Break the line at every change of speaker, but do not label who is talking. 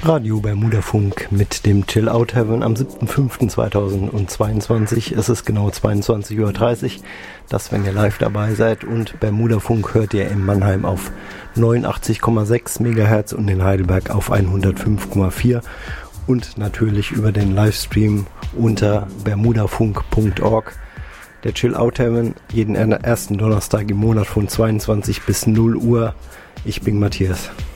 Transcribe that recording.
Radio Bermudafunk mit dem Chill Out Heaven am 7.5.2022. Es ist genau 22:30 Uhr. Das, wenn ihr live dabei seid. Und Bermudafunk hört ihr in Mannheim auf 89,6 MHz und in Heidelberg auf 105,4. Und natürlich über den Livestream unter bermudafunk.org. Der Chill Out Heaven jeden ersten Donnerstag im Monat von 22 bis 0 Uhr. Ich bin Matthias.